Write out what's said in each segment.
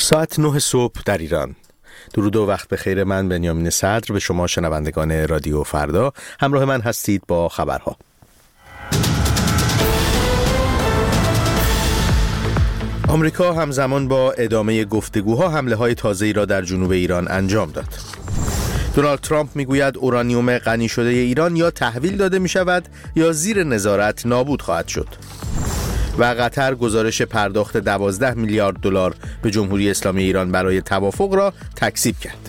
ساعت 9 صبح در ایران. درود و وقت بخیر. من بنیامین صدر به شما شنوندگان رادیو فردا همراه من هستید با خبرها. آمریکا همزمان با ادامه گفتگوها حمله‌های تازه‌ای را در جنوب ایران انجام داد. دونالد ترامپ میگوید اورانیوم غنی شده ایران یا تحویل داده می شود یا زیر نظارت نابود خواهد شد. و قطر گزارش پرداخت 12 میلیارد دلار به جمهوری اسلامی ایران برای توافق را تکذیب کرد.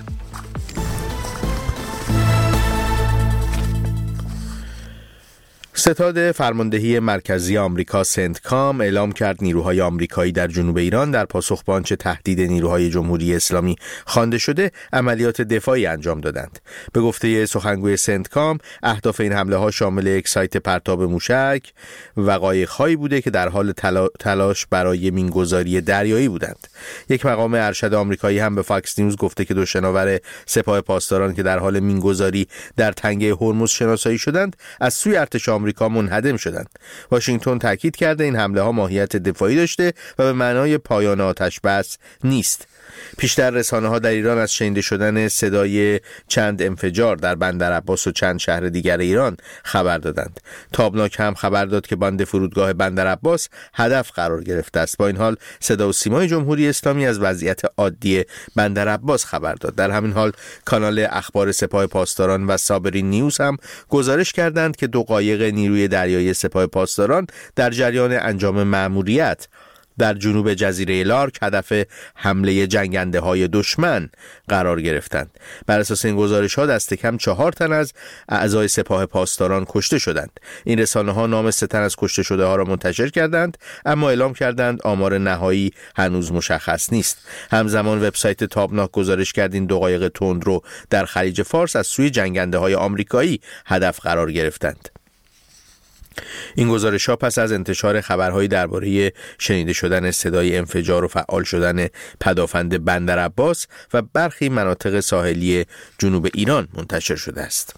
ستاد فرماندهی مرکزی آمریکا سنتکام اعلام کرد نیروهای آمریکایی در جنوب ایران در پاسخ به آنچه تهدید نیروهای جمهوری اسلامی خوانده شده عملیات دفاعی انجام دادند. به گفته سخنگوی سنتکام اهداف این حمله ها شامل یک سایت پرتاب موشک و قایق‌هایی بوده که در حال تلاش برای مینگذاری دریایی بودند. یک مقام ارشد آمریکایی هم به فاکس نیوز گفته که دو شناور سپاه پاسداران که در حال مینگذاری در تنگه هرمز شناسایی شدند از سوی ارتش آمریکا منهدم شدند. واشنگتن تاکید کرده این حمله ها ماهیت دفاعی داشته و به معنای پایان آتش بس نیست. پیشتر رسانه ها در ایران از شنیده شدن صدای چند انفجار در بندر عباس و چند شهر دیگر ایران خبر دادند. تابناک هم خبر داد که باند فرودگاه بندر عباس هدف قرار گرفته است. با این حال صدا و سیمای جمهوری اسلامی از وضعیت عادی بندر عباس خبر داد. در همین حال کانال اخبار سپاه پاسداران و صابرین نیوز هم گزارش کردند که دو قایق نیروی دریایی سپاه پاسداران در جریان انجام مأموریت در جنوب جزیره لارک هدف حمله جنگنده‌های دشمن قرار گرفتند. بر اساس این گزارش‌ها دست کم 4 تن از اعضای سپاه پاسداران کشته شدند. این رسانه‌ها نام 3 تن از کشته شده‌ها را منتشر کردند اما اعلام کردند آمار نهایی هنوز مشخص نیست. همزمان وبسایت تابناک گزارش کرد این دو قایق تندرو در خلیج فارس از سوی جنگنده‌های آمریکایی هدف قرار گرفتند. این گزارش‌ها پس از انتشار خبرهایی درباره شنیده شدن صدای انفجار و فعال شدن پدافند بندر عباس و برخی مناطق ساحلی جنوب ایران منتشر شده است.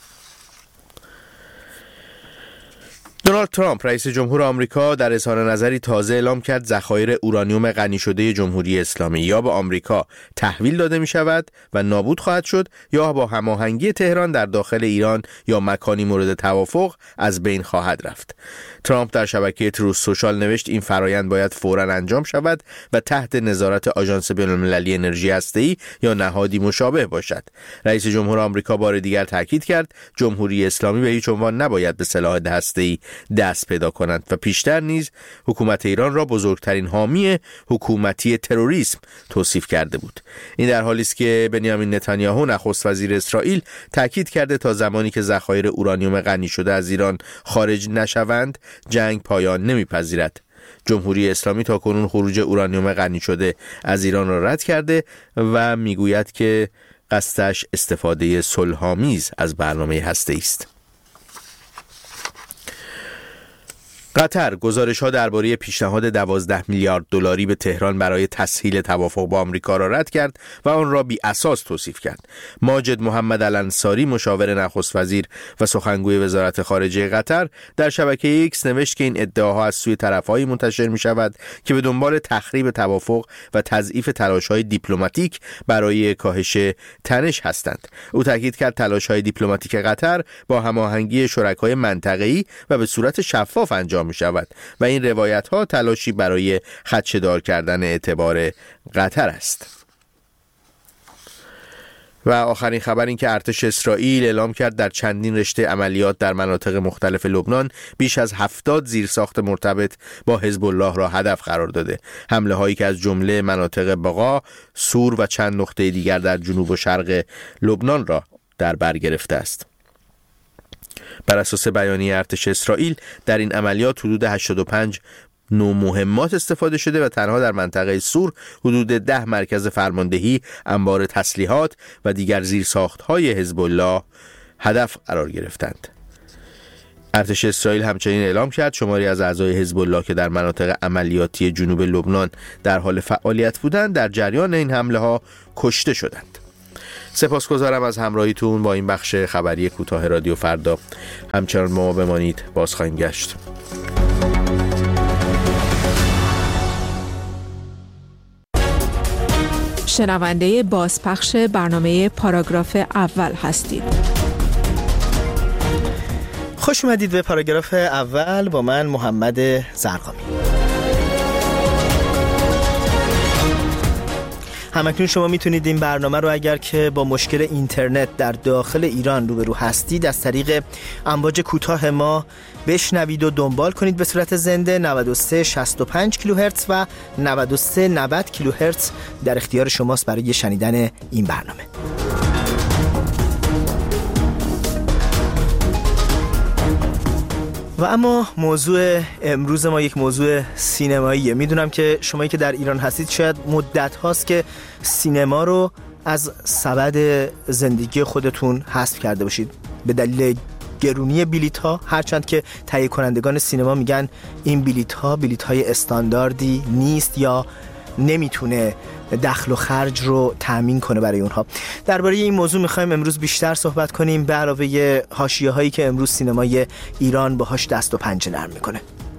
دونالد ترامپ رئیس جمهور آمریکا در اظهار نظری تازه اعلام کرد ذخایر اورانیوم غنی شده جمهوری اسلامی یا به آمریکا تحویل داده می شود و نابود خواهد شد یا با هماهنگی تهران در داخل ایران یا مکانی مورد توافق از بین خواهد رفت. ترامپ در شبکه تروث سوشال نوشت این فرایند باید فوراً انجام شود و تحت نظارت آژانس بین‌المللی انرژی هسته‌ای یا نهادی مشابه باشد. رئیس جمهور آمریکا بار دیگر تاکید کرد جمهوری اسلامی به هیچ عنوان نباید به سلاح هسته‌ای دست پیدا کنند و پیشتر نیز حکومت ایران را بزرگترین حامی حکومتی تروریسم توصیف کرده بود. این در حالی است که بنیامین نتانیاهو نخست وزیر اسرائیل تاکید کرده تا زمانی که ذخایر اورانیوم غنی شده از ایران خارج نشوند جنگ پایان نمیپذیرد. جمهوری اسلامی تاکنون خروج اورانیوم غنی شده از ایران را رد کرده و میگوید که قصدش استفاده صلح‌آمیز از برنامه هسته‌ای است. قطر گزارش‌ها درباره پیشنهاد 12 میلیارد دلاری به تهران برای تسهیل توافق با آمریکا را رد کرد و آن را بی اساس توصیف کرد. ماجد محمد الانصاری مشاور نخست وزیر و سخنگوی وزارت خارجه قطر در شبکه ایکس نوشت که این ادعاها از سوی طرف‌هایی منتشر می‌شود که به دنبال تخریب توافق و تضعیف تلاش‌های دیپلماتیک برای کاهش تنش هستند. او تاکید کرد تلاش‌های دیپلماتیک قطر با هماهنگی شرکای منطقه‌ای و به صورت شفاف انجام می شود و این روایت ها تلاشی برای خدشه‌دار کردن اعتبار قطر است. و آخرین خبر این که ارتش اسرائیل اعلام کرد در چندین رشته عملیات در مناطق مختلف لبنان بیش از 70 زیرساخت مرتبط با حزب الله را هدف قرار داده. حمله هایی که از جمله مناطق بقا، سور و چند نقطه دیگر در جنوب و شرق لبنان را در بر گرفته است. بر اساس بیانیه ارتش اسرائیل در این عملیات حدود 85 نوع مهمات استفاده شده و تنها در منطقه سور حدود 10 مرکز فرماندهی، انبار تسلیحات و دیگر زیرساخت‌های حزب الله هدف قرار گرفتند. ارتش اسرائیل همچنین اعلام کرد شماری از اعضای حزب الله که در مناطق عملیاتی جنوب لبنان در حال فعالیت بودند در جریان این حمله ها کشته شدند. سپاسگزارم از همراهیتون با این بخش خبری کوتاه رادیو فردا. همچنان ما بمانید، باز خواهیم گشت. شنونده بازپخش برنامه پاراگراف اول هستید. خوش اومدید به پاراگراف اول با من محمد زرقامی. همکنون شما میتونید این برنامه رو اگر که با مشکل اینترنت در داخل ایران روبرو هستید از طریق امواج کوتاه ما بشنوید و دنبال کنید به صورت زنده. 9365 کیلوهرتز و 9390 کیلوهرتز در اختیار شماست برای شنیدن این برنامه. و اما موضوع امروز ما یک موضوع سینماییه. میدونم که شمایی که در ایران هستید شاید مدت هاست که سینما رو از سبد زندگی خودتون حذف کرده باشید به دلیل گرونی بلیط ها، هرچند که تهیه کنندگان سینما میگن این بلیط های استانداردی نیست یا نمیتونه دخل و خرج رو تأمین کنه برای اونها. درباره این موضوع میخوایم امروز بیشتر صحبت کنیم به علاوه حاشیه هایی که امروز سینمای ایران باهاش دست و پنجه نرم میکنه.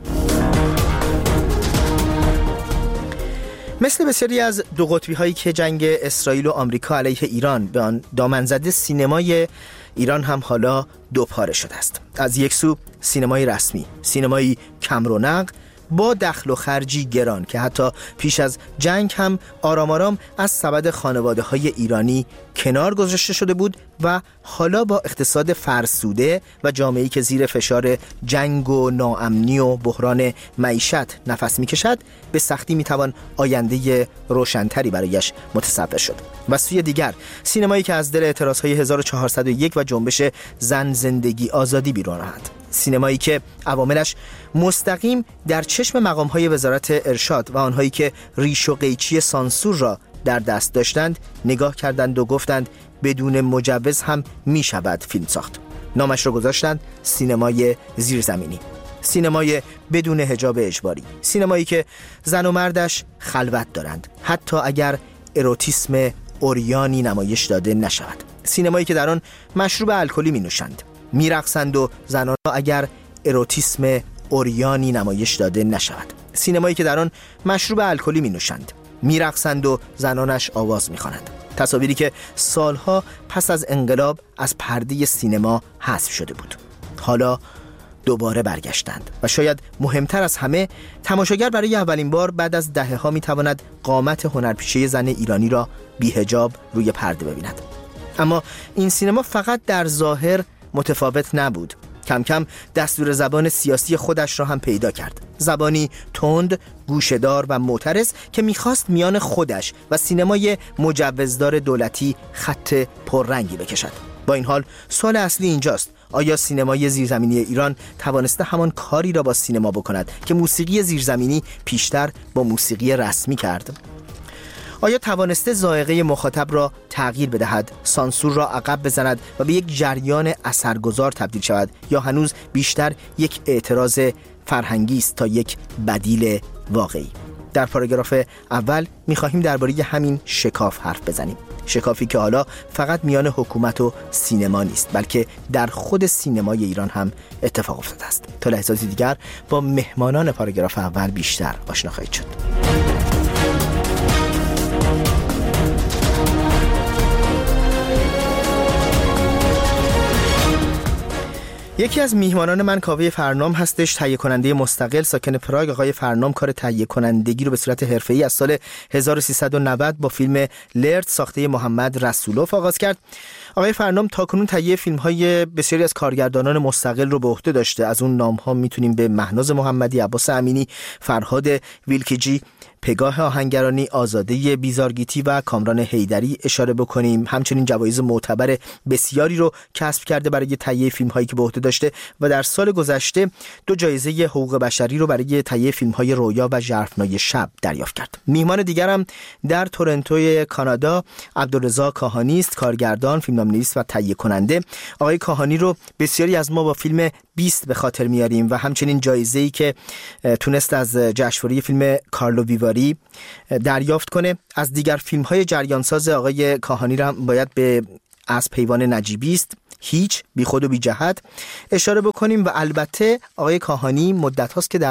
مثل بسیاری از دو قطبی هایی که جنگ اسرائیل و آمریکا علیه ایران به آن دامن زده، سینمای ایران هم حالا دو پاره شده است. از یک سو سینمای رسمی، سینمایی کم رونق با دخل و خرجی گران که حتی پیش از جنگ هم آرام آرام از سبد خانواده‌های ایرانی کنار گذاشته شده بود و حالا با اقتصاد فرسوده و جامعه‌ای که زیر فشار جنگ و ناامنی و بحران معیشت نفس می‌کشد به سختی می‌توان آینده روشن‌تری برایش متصور شد. و سوی دیگر سینمایی که از دل اعتراض‌های 1401 و جنبش زن زندگی آزادی بیرون آمد، سینمایی که عواملش مستقیم در چشم مقام‌های وزارت ارشاد و آنهایی که ریش و قیچی سانسور را در دست داشتند نگاه کردند و گفتند بدون مجوز هم می شود فیلم ساخت. نامش را گذاشتند سینمای زیرزمینی، سینمای بدون حجاب اجباری، سینمایی که زن و مردش خلوت دارند حتی اگر اروتیسم اوریانی نمایش داده نشود، سینمایی که در آن مشروب الکلی می نوشند، می رقصند و زنان را اگر اروتیسم اوریانی نمایش داده نشود، سینمایی که در آن مشروب الکلی می نوشند، می رقصند و زنانش آواز می خوانند. تصاویری که سالها پس از انقلاب از پرده سینما حذف شده بود حالا دوباره برگشتند و شاید مهمتر از همه تماشاگر برای اولین بار بعد از دهه‌ها می تواند قامت هنرپیشه زن ایرانی را بی حجاب روی پرده ببیند. اما این سینما فقط در ظاهر متفاوت نبود، کم کم دستور زبان سیاسی خودش را هم پیدا کرد. زبانی تند، گوشه‌دار و معترض که می‌خواست میان خودش و سینمای مجوزدار دولتی خط پررنگی بکشد. با این حال سوال اصلی اینجاست: آیا سینمای زیرزمینی ایران توانسته همان کاری را با سینما بکند که موسیقی زیرزمینی پیشتر با موسیقی رسمی کرد؟ آیا توانسته ذائقه مخاطب را تغییر بدهد، سانسور را عقب بزند و به یک جریان اثرگذار تبدیل شود، یا هنوز بیشتر یک اعتراض فرهنگی است تا یک بدیل واقعی؟ در پاراگراف اول می‌خواهیم درباره همین شکاف حرف بزنیم. شکافی که حالا فقط میان حکومت و سینما نیست، بلکه در خود سینمای ایران هم اتفاق افتاده است. تا لحظاتی دیگر با مهمانان پاراگراف اول بیشتر آشنا خواهید شد. یکی از میهمانان من کاوه فرنام هستش، تهیه کننده مستقل ساکن پراگ. آقای فرنام کار تهیه کنندگی رو به صورت حرفه‌ای از سال 1390 با فیلم لرد ساخته محمد رسولوف آغاز کرد. آقای فرنام تاکنون تهیه فیلم‌های بسیاری از کارگردانان مستقل رو به عهده داشته. از اون نام‌ها میتونیم به مهناز محمدی، عباس امینی، فرهاد ویلکیجی، پگاه آهنگرانی، آزاده بیزارگیتی و کامران حیدری اشاره بکنیم. همچنین جوایز معتبر بسیاری رو کسب کرده برای تهیه فیلم‌هایی که به عهده داشته و در سال گذشته 2 جایزه حقوق بشری رو برای تهیه فیلم‌های رویا و ژرفنای شب دریافت کرد. میهمان دیگرم در تورنتو کانادا عبدالرضا کاهانی است، کارگردان، فیلمنامه‌نویس و تهیه کننده. آقای کاهانی رو بسیاری از ما با فیلم 20 به خاطر میاریم و همچنین جایزه‌ای که تونست از جشنواره فیلم کارلو ویواری دریافت کنه. از دیگر فیلم‌های جریانساز آقای کاهانی را باید به از پیوان نجیبی است، هیچ، بی خود و بی جهت اشاره بکنیم و البته آقای کاهانی مدت هاست که در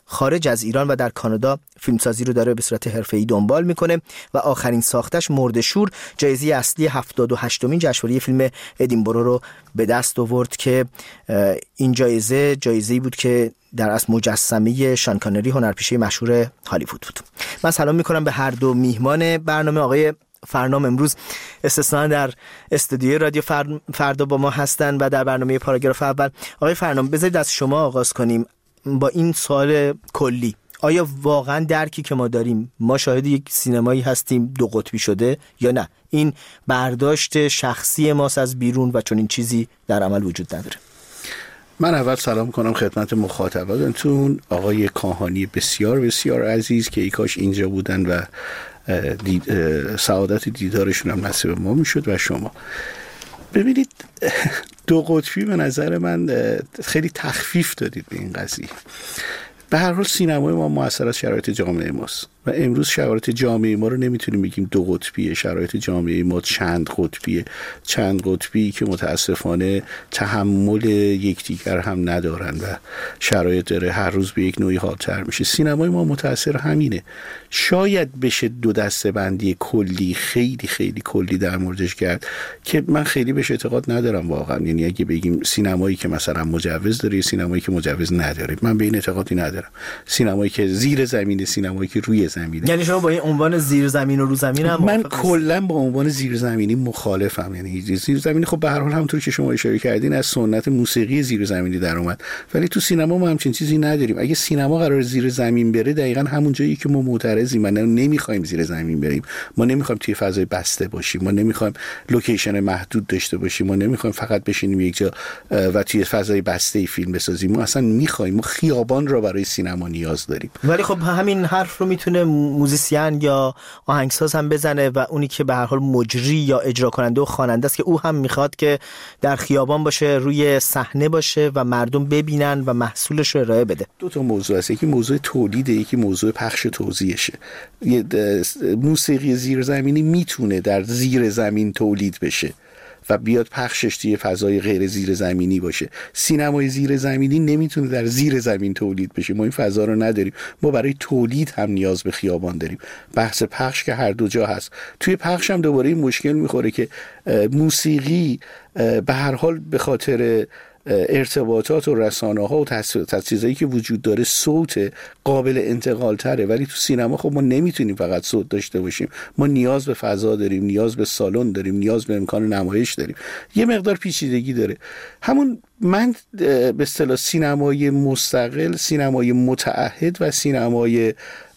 خارج از ایران و در کانادا فیلمسازی رو داره به صورت حرفه‌ای دنبال میکنه و آخرین ساختش مرده‌شور جایزه اصلی 78مین جشنواره فیلم ادینبرو رو به دست آورد که این جایزه‌ای بود که در اصل مجسمه شان کانری هنرپیشه مشهور هالیوود بود. من سلام میکنم به هر دو میهمان برنامه. آقای فرنام امروز استثنا در استودیوی رادیو فردا با ما هستن و در برنامه پاراگراف اول. آقای فرنام بذارید از شما آغاز کنیم با این سوال کلی. آیا واقعا درکی که ما داریم، ما شاهد یک سینمایی هستیم دو قطبی شده یا نه؟ این برداشت شخصی ماست از بیرون و چون این چیزی در عمل وجود نداره؟ من اول سلام کنم خدمت مخاطبانتون، آقای کاهانی بسیار بسیار عزیز که ای کاش اینجا بودن و سعادت دیدارشون هم نصیب ما میشد و شما. ببینید دو قطبی به نظر من خیلی تخفیف دادید به این قضیه. به هر حال سینمای ما مؤثر از شرایط جامعه ماست و امروز شرایط جامعه ما رو نمیتونیم بگیم دو قطبیه. شرایط جامعه ما چند قطبی که متاسفانه تحمل یکدیگر هم ندارن و شرایط داره هر روز به یک نوعی حادتر میشه. سینمای ما متأثر همینه. شاید بشه دو دسته بندی کلی خیلی خیلی کلی در موردش کرد که من خیلی بهش اعتقاد ندارم واقعا. یعنی اگه بگیم سینمایی که مثلا مجوز داره، سینمایی که مجوز نداره، من به این اعتقادی ندارم. سینمایی که زیر زمینه، سینمایی که روی زمینه. یعنی شما با این عنوان زیر زمین و رو زمین هم من کلا با عنوان زیر زمینی مخالفم. یعنی زیر زمینی خب به هر حال همونطور که شما اشاره کردین از سنت موسیقی زیر زمینی در اومد، ولی تو سینما ما همچین چیزی نداریم. اگه سینما قرار زیر زمین بره دقیقاً همون جایی که ما معترضیم. ما نمیخوایم زیر زمین بریم، ما نمیخوایم توی فضای بسته باشیم، ما نمیخوایم لوکیشن محدود داشته باشیم، ما نمیخوایم فقط بشینیم یک جا و توی فضای بسته فیلم بسازیم. ما اصلا میخوایم، ما خیابان رو برای سینما نیاز داریم. ولی خب همین حرف رو میتونه موزیسین یا آهنگساز هم بزنه و اونی که به هر حال مجری یا اجرا کننده و خواننده است که او هم میخواد که در خیابان باشه، روی صحنه باشه و مردم ببینن و محصولش رو ارائه بده. دو تا موضوع هست، یکی موضوع تولیده، یکی موضوع پخش توزیعشه. موسیقی زیرزمینی میتونه در زیر زمین تولید بشه و بیاد پخشش توی فضای غیر زیر زمینی باشه. سینمای زیر زمینی نمیتونه در زیر زمین تولید بشه. ما این فضا رو نداریم. ما برای تولید هم نیاز به خیابان داریم. بحث پخش که هر دو جا هست. توی پخش هم دوباره این مشکل میخوره که موسیقی به هر حال به خاطر ارتباطات و رسانه ها و تجهیزاتی که وجود داره صوت قابل انتقال تره، ولی تو سینما خب ما نمیتونیم فقط صوت داشته باشیم. ما نیاز به فضا داریم، نیاز به سالن داریم، نیاز به امکان نمایش داریم. یه مقدار پیچیدگی داره. همون من به اصطلاح سینمای مستقل، سینمای متعهد و سینمای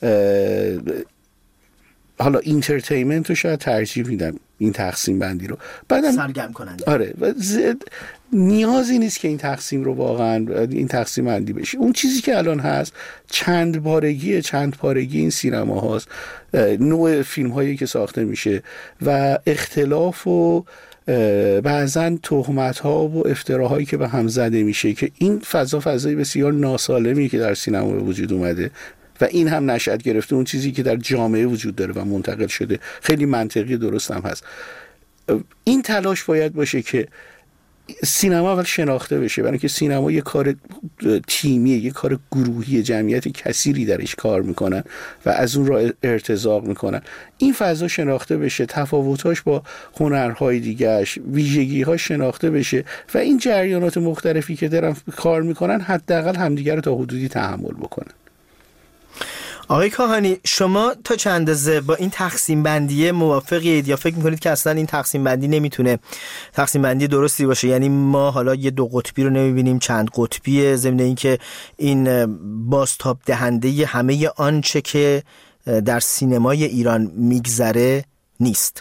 حالا اینترتینمنت رو شاید ترجیح میدم، این تقسیم بندی رو. بعدم سرگرم کننده. آره نیازی نیست که این تقسیم رو واقعا این تقسیم بندی بشه. اون چیزی که الان هست چند پارگی این سینما هاست، نوع فیلم هایی که ساخته میشه و اختلاف و بعضا تهمت ها و افتراهایی که به هم زده میشه که این فضای بسیار ناسالمی که در سینما به وجود اومده و این هم نشأت گرفته اون چیزی که در جامعه وجود داره و منتقل شده. خیلی منطقی درست هم هست. این تلاش باید باشه که سینما اول شناخته بشه، برای اینکه سینما یه کار تیمیه، یه کار گروهی، جمعیت کثیری درش کار میکنن و از اون را ارتزاق میکنن. این فضا شناخته بشه، تفاوتاش با هنرهای دیگه‌اش، ویژگی‌هاش شناخته بشه و این جریانات مختلفی که دارن کار میکنن حداقل همدیگر رو تا حدودی تحمل بکنن. آقای کاهانی، شما تا چند اندازه با این تقسیم بندی موافقید یا فکر میکنید که اصلا این تقسیم بندی نمیتونه تقسیم بندی درستی باشه؟ یعنی ما حالا یه دو قطبی رو نمیبینیم، چند قطبیه، ضمن این که این بازتاب دهنده همه آنچه که در سینمای ایران میگذره نیست.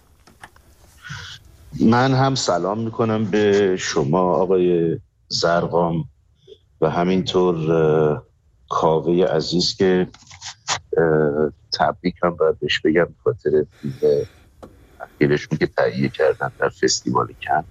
من هم سلام میکنم به شما آقای زرقام و همینطور کاوه عزیز که تبریک هم باید بهش بگم به خاطر فیلم اخیرشون که تهیه کردن در فستیوال کن.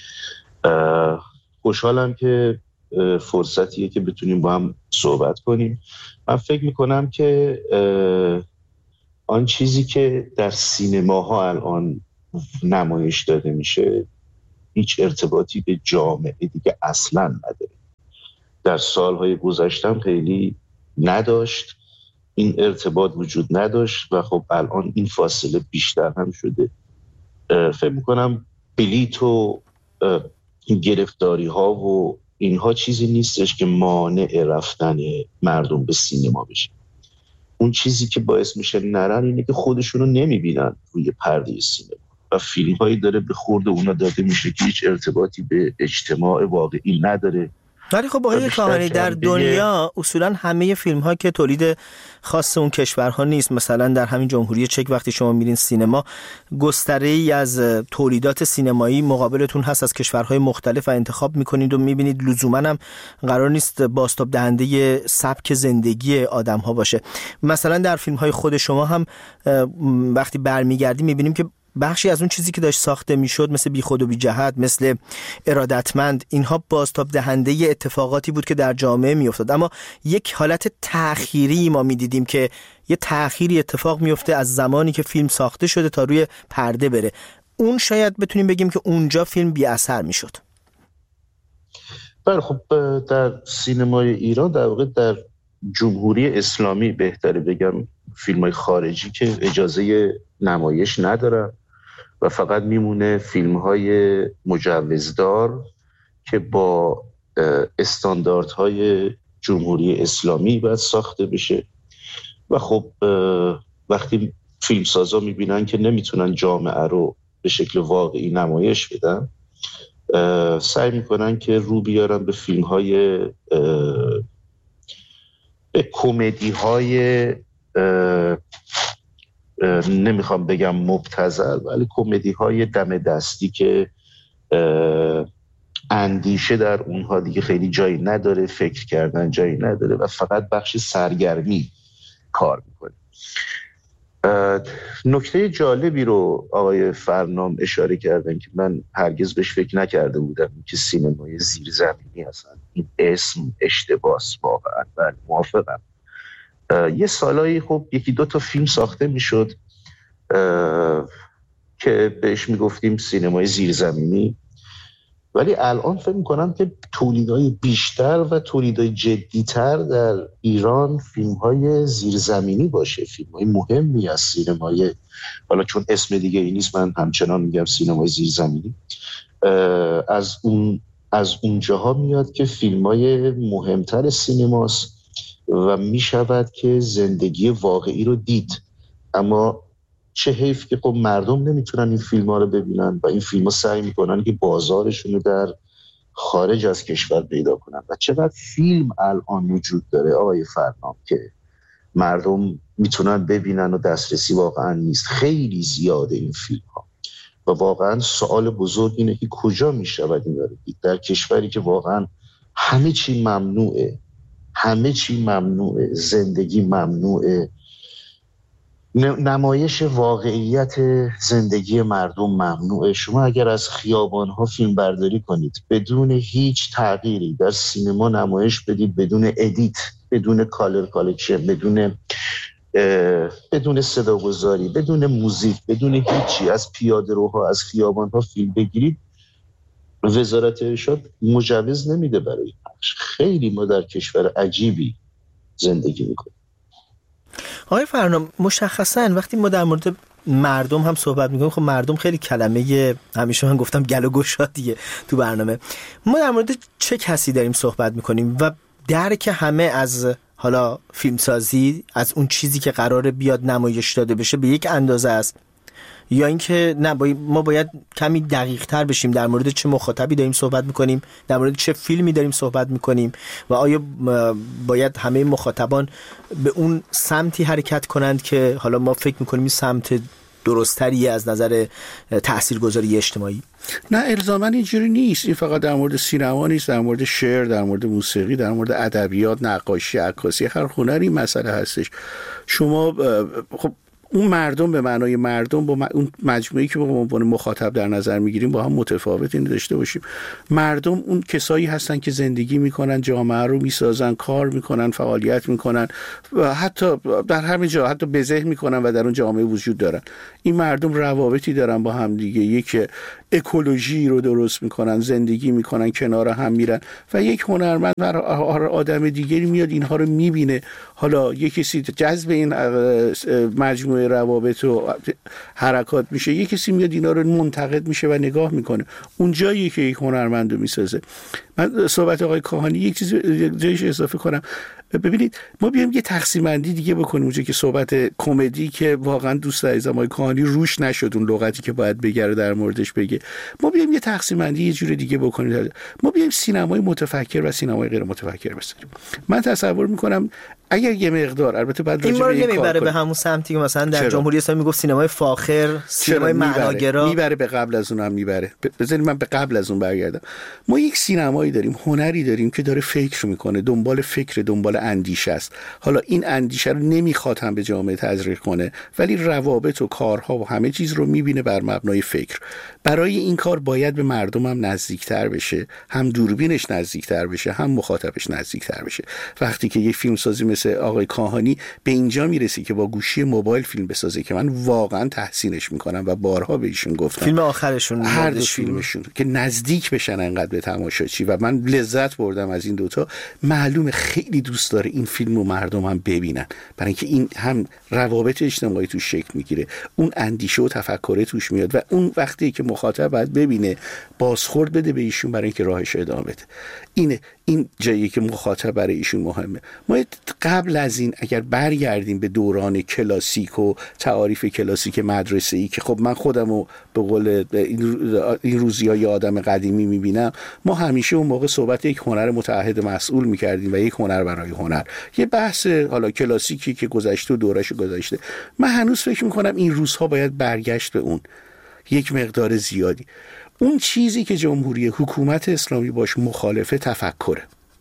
خوشحالم که فرصتیه که بتونیم با هم صحبت کنیم. من فکر میکنم که آن چیزی که در سینماها الان نمایش داده میشه هیچ ارتباطی به جامعه دیگه اصلا نداره. در سالهای گذشتم خیلی نداشت، این ارتباط وجود نداشت و خب الان این فاصله بیشتر هم شده. فکر میکنم بلیط و گرفتاری ها و اینها چیزی نیستش که مانع رفتن مردم به سینما بشه. اون چیزی که باعث میشه نرن اینه که خودشونو نمیبینن روی پرده سینما و فیلم هایی داره به خورد اونا داده میشه که هیچ ارتباطی به اجتماع واقعی نداره. ولی خب آقای کامرانی در دنیا اصولا همه فیلم ها که تولید خاص اون کشورها نیست، مثلا در همین جمهوری چک وقتی شما میرین سینما گستره‌ای از تولیدات سینمایی مقابلتون هست از کشورهای مختلف و انتخاب میکنید و میبینید لزوما هم قرار نیست بازتاب دهنده سبک زندگی آدم ها باشه. مثلا در فیلم های خود شما هم وقتی برمیگردیم میبینیم که بخشی از اون چیزی که داشت ساخته میشد مثل بیخود و بی جهت، مثل ارادتمند، اینها بازتاب دهنده اتفاقاتی بود که در جامعه میافتاد، اما یک حالت تأخیری ما میدیدیم که یه تأخیری اتفاق میفته از زمانی که فیلم ساخته شده تا روی پرده بره. اون شاید بتونیم بگیم که اونجا فیلم بی اثر میشد. بله خب در سینمای ایران در واقع در جمهوری اسلامی بهتره بگم فیلم‌های خارجی که اجازه نمایش ندارن و فقط میمونه فیلم‌های مجوزدار که با استانداردهای جمهوری اسلامی باید ساخته بشه و خب وقتی فیلمسازا میبینن که نمیتونن جامعه رو به شکل واقعی نمایش بدن سعی میکنن که رو بیارن به فیلم‌های به کمدی‌های نمیخوام بگم مبتذل ولی کمدی‌های دم دستی که اندیشه در اونها دیگه خیلی جایی نداره، فکر کردن جایی نداره و فقط بخش سرگرمی کار میکنه. نکته جالبی رو آقای فرنام اشاره کردن که من هرگز بهش فکر نکرده بودم که سینمای زیرزمینی هستن. این اسم اشتباس واقعا. من موافقم. یه سالایی خب یکی دو تا فیلم ساخته میشد که بهش میگفتیم سینمای زیرزمینی، ولی الان فکر میکنم که تولیدهای بیشتر و تولیدهای جدیتر در ایران فیلمهای زیرزمینی باشه، فیلمهای مهمی از سینمای، حالا چون اسم دیگه ای نیست من همچنان میگم سینمای زیرزمینی، از اونجاها میاد که فیلمهای مهمتر سینماست و میشود که زندگی واقعی رو دید. اما چه حیف که خب مردم نمیتونن این فیلم ها رو ببینن و این فیلم ها سعی میکنن که بازارشون رو در خارج از کشور پیدا کنن. و چقدر فیلم الان وجود داره آقای فرنام که مردم میتونن ببینن و دسترسی واقعا نیست. خیلی زیاده این فیلم ها و واقعا سوال بزرگ اینه که کجا میشود این رو دید در کشوری که واقعا همه چی ممنوعه، همه چی ممنوعه، زندگی ممنوعه، نمایش واقعیت زندگی مردم ممنوعه. شما اگر از خیابان‌ها فیلم برداری کنید بدون هیچ تغییری در سینما نمایش بدید، بدون ادیت، بدون کالر کالکشن، بدون صداگذاری، بدون موزیک، بدون هیچی، از پیاده‌روها از خیابان‌ها فیلم بگیرید، وزارت ارشاد مجوز نمیده برای پخش. خیلی ما در کشور عجیبی زندگی میکنیم. آقای فرنام مشخصاً وقتی ما در مورد مردم هم صحبت میکنیم، خب مردم خیلی کلمه همیشه من گفتم گل و گشادیه تو برنامه. ما در مورد چه کسی داریم صحبت میکنیم و درک همه از حالا فیلمسازی، از اون چیزی که قراره بیاد نمایش داده بشه به یک اندازه است، یا اینکه نه ما باید کمی دقیق تر بشیم در مورد چه مخاطبی داریم صحبت میکنیم، در مورد چه فیلمی داریم صحبت میکنیم و آیا باید همه مخاطبان به اون سمتی حرکت کنند که حالا ما فکر میکنیم این سمت درستریه از نظر تاثیرگذاری اجتماعی؟ نه الزاما اینجوری نیست. این فقط در مورد سینما نیست، در مورد شعر، در مورد موسیقی، در مورد ادبیات، نقاشی، عکاسی، هر هنری مسئله هستش. شما خب اون مردم به معنای مردم با اون مجموعه‌ای که با عنوان مخاطب در نظر میگیریم با هم متفاوت اینو داشته باشیم. مردم اون کسایی هستن که زندگی میکنن، جامعه رو میسازن، کار میکنن، فعالیت میکنن و حتی در همین جا حتی بزه میکنن و در اون جامعه وجود دارن. این مردم روابطی دارن با هم دیگه، یک اکولوژی رو درست میکنن، زندگی میکنن، کنار هم میرن و یک هنرمند و آدم دیگری میاد اینها رو میبینه. حالا یک کسی جذب این مجموعه روابط و حرکات میشه، یک کسی میاد اینا رو منتقد میشه و نگاه میکنه. اون جایی که یک هنرمند رو میسازه. من صحبت آقای کاهانی یک چیز جایش اضافه کنم. ببینید ما بیایم یه تقسیم بندی دیگه بکنیم اونجا که صحبت کمدی که واقعا دوست عزیزم آقای کاهانی روش نشد اون لغتی که باید بگه در موردش بگه. ما بیایم یه تقسیم بندی یه جور دیگه بکنیم. ما بیایم سینمای متفکر و سینمای غیر متفکر بسازیم. من تصور میکنم اگر یه مقدار، البته بعد این رو نمیبره به همون سمتی که مثلا در جمهوری اسلامی میگفت سینمای فاخر، سینمای معناگرا میبره به قبل از اون هم میبره. بذارید من به قبل از اون برگردم. ما یک سینمایی داریم، هنری داریم که داره فکر میکنه، دنبال فکر، دنبال اندیشه است. حالا این اندیشه رو نمیخواد هم به جامعه تزریق کنه، ولی روابط و کارها و همه چیز رو میبینه بر مبنای فکر. برای این کار باید به مردم هم نزدیکتر بشه، هم دوربینش نزدیکتر بشه، هم مخاطبش نزدیکتر بشه. وقتی که یه فیلم سازی مثل آقای کاهانی به اینجا میرسی که با گوشی موبایل فیلم بسازه که من واقعا تحسینش میکنم و بارها به ایشون گفتم، فیلم آخرشون هر دو فیلمشون که نزدیک بشن انقدر به تماشاچی و من لذت بردم از این دوتا. معلومه خیلی دوست داره این فیلم رو مردم هم ببینن، برای اینکه این هم روابط اجتماعی توش شکل میگیره، اون اندیشه و تفکر توش میاد و اون وقتی که مخاطب باید ببینه بازخورد بده به ایشون برای اینکه راهش ادامه بده. این جایی که مخاطب برای ایشون مهمه. ما قبل از این اگر برگردیم به دوران کلاسیک و تعاریف کلاسیک مدرسه‌ای که خب من خودمو به قول این روزی‌ها یه آدم قدیمی میبینم، ما همیشه اون موقع صحبت یک هنر متعهد مسئول میکردیم و یک هنر برای هنر، یه بحث حالا کلاسیکی که گذشته و دورش گذشته. من هنوز فکر میکنم این روزها باید برگشت به اون یک مقدار زیادی. اون چیزی که جمهوری حکومت اسلامی باش مخالفه تفکره.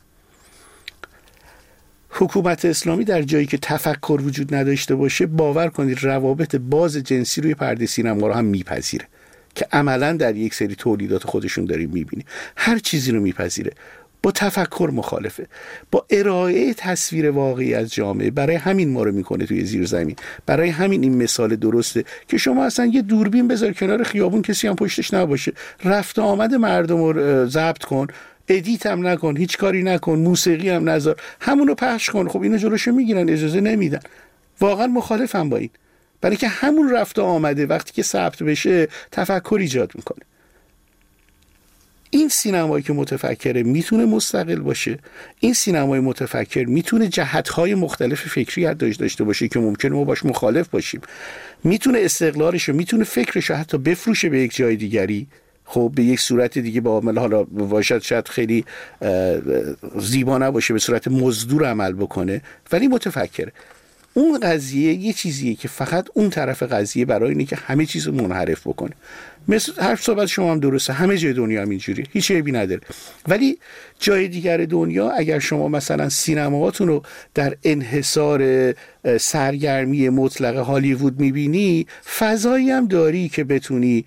حکومت اسلامی در جایی که تفکر وجود نداشته باشه، باور کنید روابط باز جنسی روی پرده سینما رو هم میپذیره که عملا در یک سری تولیدات خودشون داریم میبینیم. هر چیزی رو میپذیره. با تفکر مخالفه، با ارائه تصویر واقعی از جامعه. برای همین ما رو میکنه توی زیرزمین. برای همین این مثال درسته که شما اصلا یه دوربین بذار کنار خیابون، کسی هم پشتش نباشه، رفت آمد مردم رو ضبط کن، ادیت هم نکن، هیچ کاری نکن، موسیقی هم نذار، همونو پخش کن. خب اینو جلوشو میگیرن، اجازه نمیدن. واقعا مخالفم با این، برای که همون رفت آمده وقتی که ثبت بشه تفکر ایجاد میکنه. این سینمایی که متفکره میتونه مستقل باشه. این سینمای متفکر میتونه جهت‌های مختلف فکری داشته باشه که ممکنه ما باش مخالف باشیم. میتونه استقلالش رو، میتونه فکرش رو حتی بفروشه به یک جای دیگری، خب به یک صورت دیگه با عمل، حالا باشد شاید خیلی زیبا نباشه، به صورت مزدور عمل بکنه، ولی متفکره. اون قضیه یه چیزیه که فقط اون طرف قضیه برای اینه که همه چیز رو منحرف بکنه. مثل هر صحبت شما هم درسته، همه جای دنیا هم اینجوریه، هیچ عیبی نداره. ولی جای دیگر دنیا اگر شما مثلا سینماهاتون رو در انحصار سرگرمی مطلق هالیوود میبینی، فضایی هم داری که بتونی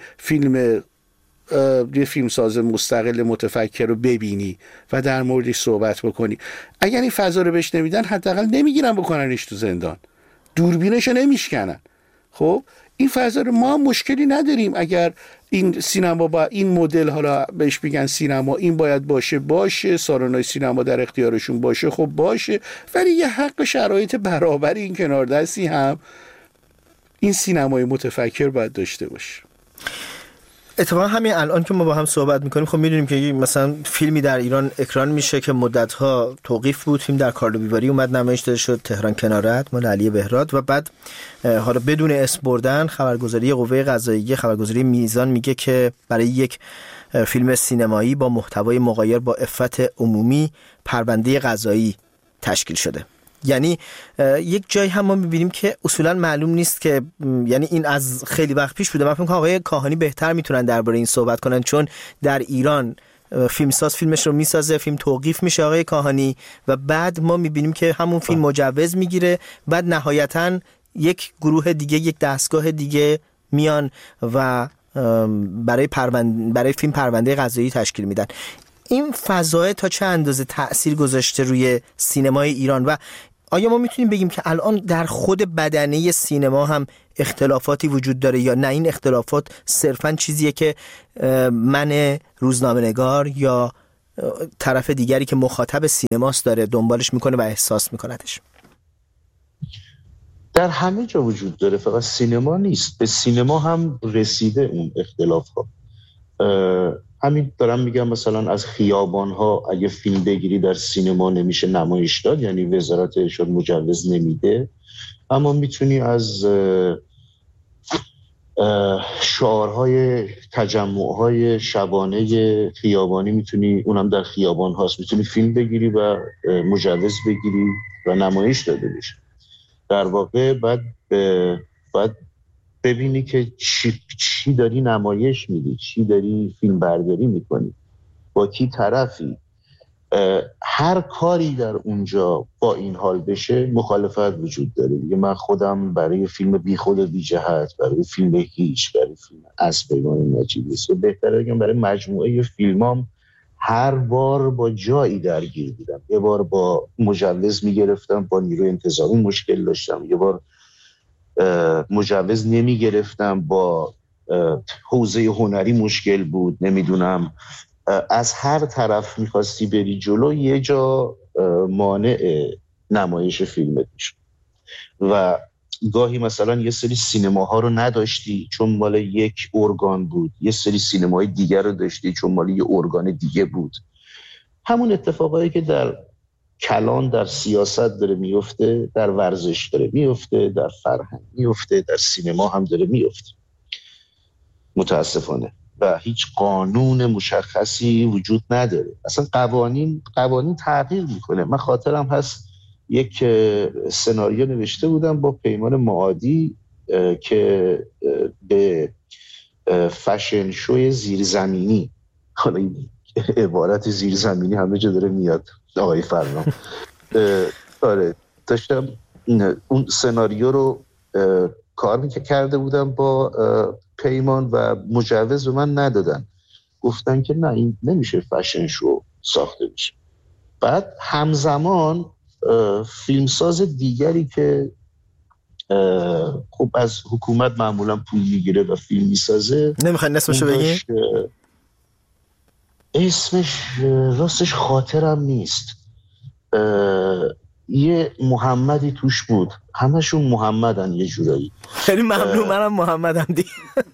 یه فیلمساز مستقل متفکر رو ببینی و در موردش صحبت بکنی. اگر این فضا رو بهش نمیدن، حداقل نمیگیرن بکننش تو زندان، دوربینش رو نمیشکنن. خب این فضا رو ما مشکلی نداریم. اگر این سینما با این مدل، حالا بهش میگن سینما، این باید باشه، سالن‌های سینما در اختیارشون باشه، خب باشه، ولی یه حق شرایط برابری این کنار دستی هم این سینمای متفکر باید داشته باشه. اتفاقا همین الان که ما با هم صحبت میکنیم، خب میدونیم که مثلا فیلمی در ایران اکران میشه که مدت‌ها توقیف بود. فیلم در کارلو بیواری اومد نمایش داده شد، تهران کنارت مال علی بهراد، و بعد حالا بدون اسم بردن خبرگزاری قوه قضاییه، خبرگزاری میزان میگه که برای یک فیلم سینمایی با محتوای مغایر با عفت عمومی پرونده قضایی تشکیل شده. یعنی یک جایی هم ما میبینیم که اصولا معلوم نیست که، یعنی این از خیلی وقت پیش بوده. من فکر می‌کنم آقای کاهانی بهتر میتونن درباره این صحبت کنن، چون در ایران فیلمساز فیلمش رو میسازه، فیلم توقیف میشه آقای کاهانی، و بعد ما میبینیم که همون فیلم مجوز میگیره، بعد نهایتاً یک گروه دیگه، یک دستگاه دیگه میان و برای فیلم پرونده قضایی تشکیل میدن. این فضا تا چه اندازه تأثیر گذاشته روی سینمای ایران و آیا ما میتونیم بگیم که الان در خود بدنه سینما هم اختلافاتی وجود داره یا نه این اختلافات صرفاً چیزیه که من روزنامه‌نگار یا طرف دیگری که مخاطب سینماست داره دنبالش میکنه و احساس میکندش؟ در همه جا وجود داره، فقط سینما نیست. به سینما هم رسیده اون اختلاف ها. همین دارم میگم مثلا از خیابان ها اگه فیلم بگیری در سینما نمیشه نمایش داد، یعنی وزارت ارشاد مجوز نمیده، اما میتونی از شعارهای تجمعهای شبانه خیابانی میتونی، اونم در خیابان هاست، میتونی فیلم بگیری و مجوز بگیری و نمایش داده بشه. در واقع باید ببینی که چی داری نمایش میدی، چی داری فیلم برداری میکنی، با کی طرفی. هر کاری در اونجا با این حال بشه مخالفت وجود داره دیگه. من خودم برای فیلم بی خود و بی جهت، برای فیلم هیچ، برای فیلم از پیمان نجیبی است، بهتره بگم برای مجموعه فیلمام هر بار با جایی درگیر بودم. یه بار با مجوز میگرفتم، با نیروی انتظامی مشکل داشتم، یه بار مجوز نمیگرفتم، با حوزه هنری مشکل بود، نمیدونم از هر طرف میخواستی بری جلو یه جا مانع نمایش فیلمت میشد. و گاهی مثلا یه سری سینماها رو نداشتی چون مال یک ارگان بود، یه سری سینمای دیگر رو داشتی چون مال یه ارگان دیگه بود. همون اتفاقایی که در کلان در سیاست داره میفته، در ورزش داره میفته، در فرهنگ میفته، در سینما هم داره میفته متاسفانه. و هیچ قانون مشخصی وجود نداره. اصلا قوانین تغییر میکنه. من خاطرم هست یک سناریو نوشته بودم با پیمان معادی که به فشن شوی زیرزمینی، حالا این عبارت زیرزمینی همه جا داره میاد آقای فرنام، آره داشتم اون سناریو رو کار کرده بودم با پیمان و مجوز به من ندادن، گفتن که نه این نمیشه فشن شو ساخته بشه. بعد همزمان فیلمساز دیگری که خب از حکومت معمولا پول میگیره و فیلم میسازه، نمیخواین اسمشو بگین؟ اسمش راستش خاطرم نیست، یه محمدی توش بود، همشون محمدن یه جورایی. خیلی ممنون، منم محمدم دیگه.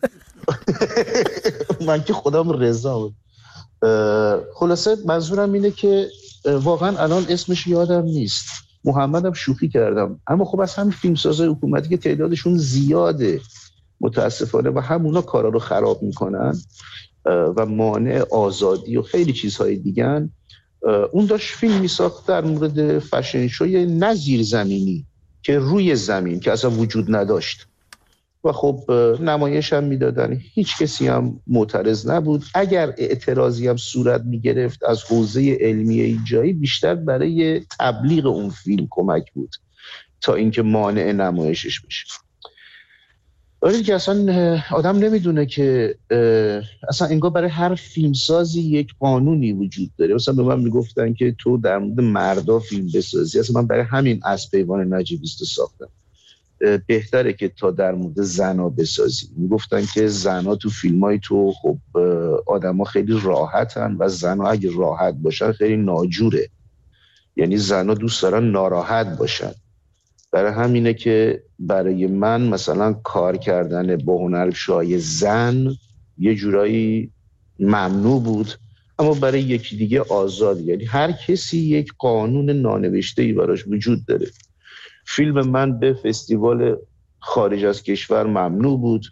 من که خودم رضا بود. خلاصه منظورم اینه که واقعا الان اسمش یادم نیست، محمدم شوخی کردم، اما خب از همین فیلمسازای حکومتی که تعدادشون زیاده متاسفانه و همونا کارا رو خراب میکنن و مانع آزادی و خیلی چیزهای دیگن. اون داشت فیلم میساخت در مورد فشن شوی نظیر زمینی که روی زمین که اصلا وجود نداشت و خب نمایش هم میدادن، هیچ کسی هم معترض نبود. اگر اعتراضی هم صورت میگرفت از حوزه علمیه جایی، بیشتر برای تبلیغ اون فیلم کمک بود تا اینکه مانع نمایشش بشه. آره که اصلا آدم نمیدونه که اصلا انگار برای هر فیلمسازی یک قانونی وجود داره. مثلا به من میگفتن که تو در مورد مردا فیلم بسازی، اصلا من برای همین از پیمان نجیبیست ساختم. بهتره که تا در مورد زنا بسازی. میگفتن که زنا تو فیلمای تو خب آدما خیلی راحتن و زنا اگه راحت باشن خیلی ناجوره، یعنی زنا دوست دارن ناراحت باشن. برای همینه که برای من مثلا کار کردن با هنرپیشه‌های زن یه جورایی ممنوع بود، اما برای یکی دیگه آزاد. یعنی هر کسی یک قانون نانوشته‌ای براش وجود داره. فیلم من به فستیوال خارج از کشور ممنوع بود،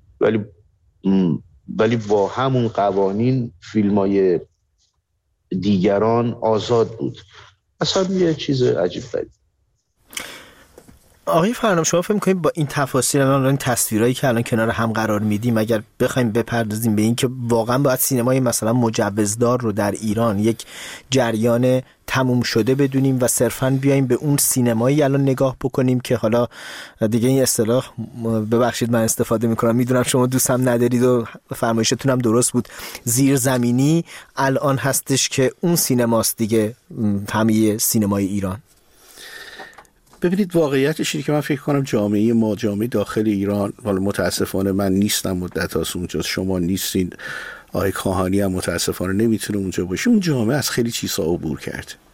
ولی با همون قوانین فیلمای دیگران آزاد بود. اصلا یه چیز عجیب غریب. آقای فرنام، شما فکر می‌کنید با این تفاصیل الان تصویرایی که الان کنار هم قرار میدیم، اگر بخوایم بپردازیم به این که واقعا باید سینمای مثلا مجوزدار رو در ایران یک جریان تموم شده بدونیم و صرفاً بیایم به اون سینمایی الان نگاه بکنیم که حالا دیگه این اصطلاح، ببخشید من استفاده میکنم، میدونم شما دوست هم ندارید و فرمایشتون هم درست بود، زیرزمینی الان هستش که اون سینماست دیگه، همه سینمای ایران؟ ببینید واقعیتش اینه که من فکر کنم جامعه ما، جامعه داخل ایران، حالا متاسفانه من نیستم مدت هاست اونجا، شما نیستین، آقای کاهانی هم متاسفانه نمیتونه اونجا باشه، اون جامعه از خیلی چیزها عبور کرده.